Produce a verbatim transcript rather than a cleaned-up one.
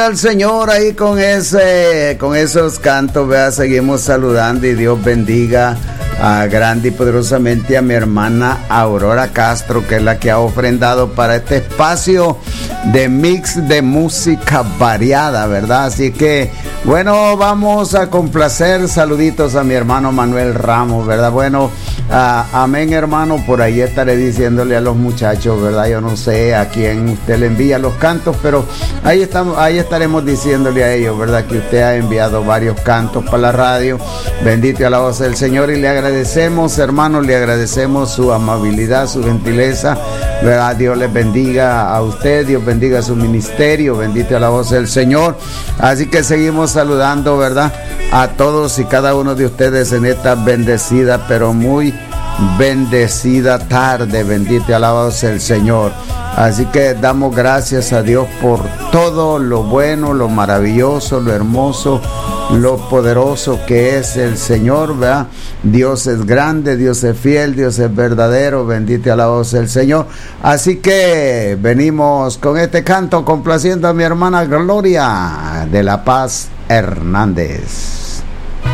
Al Señor ahí con ese, con esos cantos, vea, seguimos saludando y Dios bendiga a grande y poderosamente a mi hermana Aurora Castro, que es la que ha ofrendado para este espacio de mix de música variada, ¿verdad? Así que, bueno, vamos a complacer. Saluditos a mi hermano Manuel Ramos, ¿verdad? Bueno, uh, amén, hermano. Por ahí estaré diciéndole a los muchachos, ¿verdad? Yo no sé a quién usted le envía los cantos, pero ahí estamos, ahí estaremos diciéndole a ellos, ¿verdad? Que usted ha enviado varios cantos para la radio. Bendito y alabado sea el Señor, y le agradecemos, hermanos, le agradecemos su amabilidad, su gentileza, ¿verdad? Dios les bendiga a usted, Dios bendiga su ministerio, bendito y alabado sea el Señor. Así que seguimos saludando, ¿verdad?, a todos y cada uno de ustedes en esta bendecida, pero muy bendecida tarde, bendito y alabado sea el Señor. Así que damos gracias a Dios por todo lo bueno, lo maravilloso, lo hermoso, lo poderoso que es el Señor, ¿verdad? Dios es grande, Dios es fiel, Dios es verdadero, bendito y alabado sea el Señor. Así que venimos con este canto complaciendo a mi hermana Gloria de La Paz Hernández.